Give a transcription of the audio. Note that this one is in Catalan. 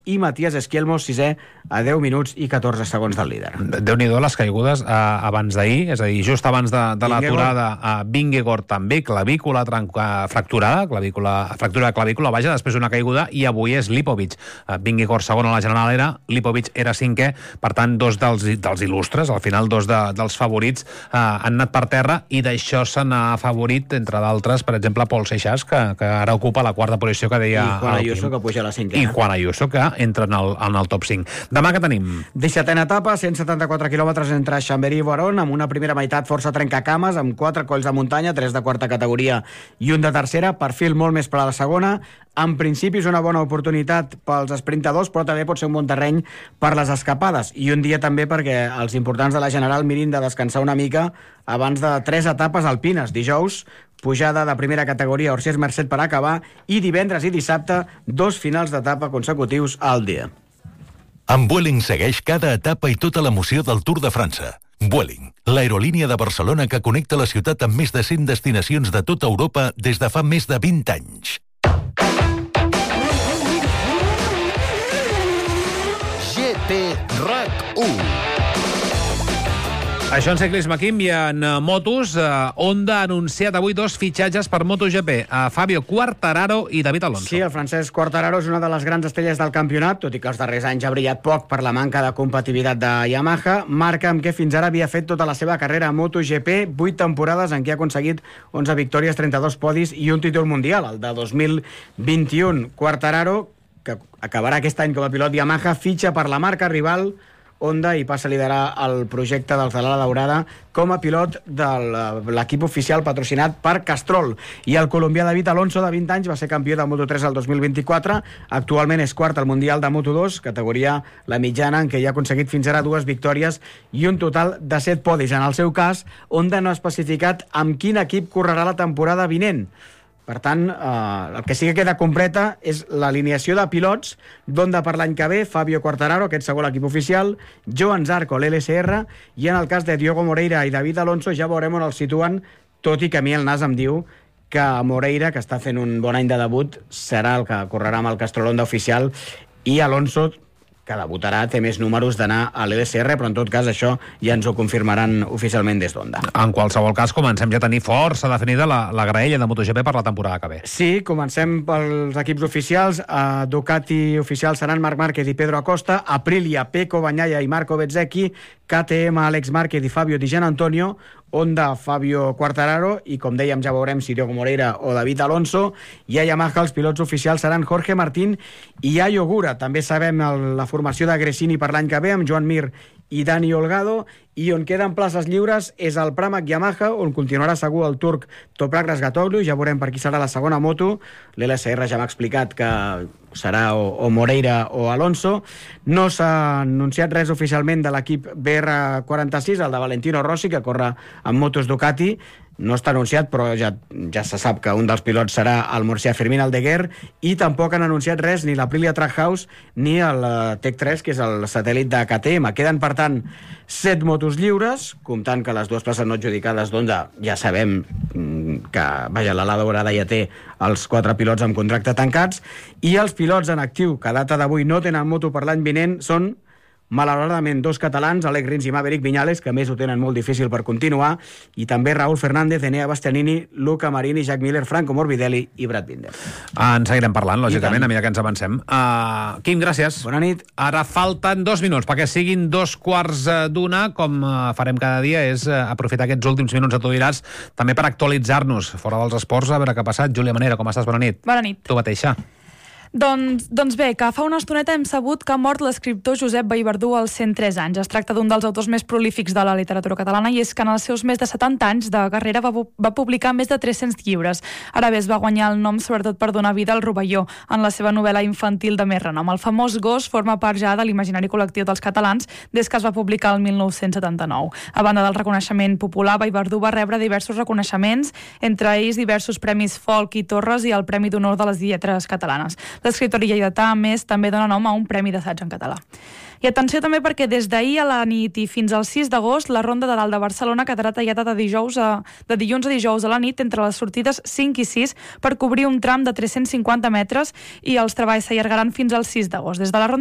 i Matías Esquielmo, 6è, a 10 minuts i 14 segons del líder. Déu-n'hi-do les caigudes abans d'ahir, és a dir, just abans de l'aturada, Vingegaard també, clavícula fracturada, fractura de clavícula, vaja, després una caiguda, i avui és Lipovic. Vingegaard segon a la general era, Lipovic era 5è, per tant, dos dels il·lustres, al final dos dels favorits han anat per terra, i d'això se n'ha afavorit, entre d'altres, per exemple, Pol Seixas, que ara ocupa la quarta posició que deia... I Juan Ayuso, que puja a la 5è. I Juan Ayuso, que entra en el top 5. Demà què tenim? 17a etapa, 174 quilòmetres entre Chambéry i Boiron, amb una primera meitat força trencacames, amb 4 colls de muntanya, 3 de quarta categoria i un de tercera, perfil molt més per a la segona. En principi és una bona oportunitat pels esprintadors, però també pot ser un bon terreny per les escapades. I un dia també perquè els importants de la General mirin de descansar una mica abans de 3 etapes alpines. Dijous, pujada de primera categoria Orsiers Mercet per acabar, i divendres i dissabte 2 finals d'etapa consecutius al dia. Amb Vueling segueix cada etapa i tota l'emoció del Tour de França. Vueling, l'aerolínia de Barcelona que connecta la ciutat amb més de 100 destinacions de tota Europa des de fa més de 20 anys. GT RAC1. Això en ciclisme, Quim, i en motos, Honda ha anunciat avui 2 fitxatges per MotoGP, a Fabio Quartararo i David Alonso. Sí, el francès Quartararo és una de les grans estrelles del campionat, tot i que els darrers anys ha brillat poc per la manca de competitivitat de Yamaha, marca amb què fins ara havia fet tota la seva carrera a MotoGP, 8 temporades en què ha aconseguit 11 victòries, 32 podis i un títol mundial, el de 2021. Quartararo, que acabarà aquest any com a pilot Yamaha, fitxa per la marca rival Honda i passa a liderar el projecte dels de l'Ala Daurada com a pilot de l'equip oficial patrocinat per Castrol. I el colombià David Alonso, de 20 anys, va ser campió de Moto3 el 2024, actualment és quart al Mundial de Moto2, categoria la mitjana, en què hi ha aconseguit fins ara 2 victòries i un total de 7 podis. En el seu cas, Honda no ha especificat amb quin equip correrà la temporada vinent. Per tant, el que sí que queda completa és l'alineació de pilots d'Honda per l'any que ve: Fabio Quartararo, aquest segon l'equip oficial, Joan Zarco, l'LSR, i en el cas de Diogo Moreira i David Alonso ja veurem on el situen, tot i que a mi el nas em diu que Moreira, que està fent un bon any de debut, serà el que correrà amb el Castrol Honda oficial, i Alonso, que debutarà, té més números d'anar a l'LSR, però en tot cas això ja ens ho confirmaran oficialment des d'Honda. En qualsevol cas, comencem ja a tenir força definida la graella de MotoGP per la temporada que ve. Sí, comencem pels equips oficials. A Ducati oficial seran Marc Márquez i Pedro Acosta, Aprilia, Pecco Bagnaia i Marco Bezzecchi, KTM, Àlex Márquez i Fabio Di Gianantonio, Honda, Fabio Quartararo, i com dèiem ja veurem si Diogo Moreira o David Alonso, i a Yamaha els pilots oficials seran Jorge Martín i Yayo Gura. També sabem la formació de Gresini per l'any que ve, amb Joan Mir i Dani Olgado, i on queden places lliures és el Pramac Yamaha, on continuarà segur el turc Toprak Razgatoglu. Ja veurem per qui serà la segona moto. L'LSR ja m'ha explicat que serà o Moreira o Alonso. No s'ha anunciat res oficialment de l'equip BR46, el de Valentino Rossi, que corre amb motos Ducati. No està anunciat, però ja se sap que un dels pilots serà el murcià Fermín Aldeguer, i tampoc han anunciat res ni l'Aprilia Trackhouse ni el Tech 3, que és el satèl·lit de KTM. Queden, per tant, 7 motos lliures, comptant que les 2 places no adjudicades d'Honda ja sabem que, vaja, l'Ala Daurada ja té els 4 pilots amb contracte tancats, i els pilots en actiu que a data d'avui no tenen moto per l'any vinent són, malauradament, 2 catalans, Alec Rins i Maverick Viñales, que més ho tenen molt difícil per continuar, i també Raúl Fernández, Enea Bastianini, Luca Marini, Jack Miller, Franco Morbidelli i Brad Binder. En seguirem parlant, lògicament, a mesura que ens avancem. Quim, gràcies. Bona nit. Ara falten 2 minuts perquè siguin 2:15, com farem cada dia, és aprofitar aquests últims minuts, a tu diràs, també per actualitzar-nos fora dels esports, a veure què ha passat. Júlia Manera, com estàs? Bona nit. Bona nit. Tu mateixa. Doncs bé, que fa una estoneta hem sabut que ha mort l'escriptor Josep Vallverdú als 103 anys. Es tracta d'un dels autors més prolífics de la literatura catalana, i és que en els seus més de 70 anys de carrera va publicar més de 300 llibres. Ara bé, es va guanyar el nom sobretot per donar vida al rovelló en la seva novel·la infantil de més renom. El famós gos forma part ja de l'imaginari col·lectiu dels catalans des que es va publicar el 1979. A banda del reconeixement popular, Vallverdú va rebre diversos reconeixements, entre ells diversos premis Folk i Torres i el Premi d'Honor de les Lletres Catalanes. L'escriptori lleidatà, a més, també dona nom a un premi d'assaig en català. I atenció també perquè des d'ahir a la nit i fins al 6 d'agost la Ronda de Dalt de Barcelona quedarà tallada de dilluns a dijous a la nit entre les sortides 5 i 6 per cobrir un tram de 350 metres i els treballs s'allargaran fins al 6 d'agost. Des de la Ronda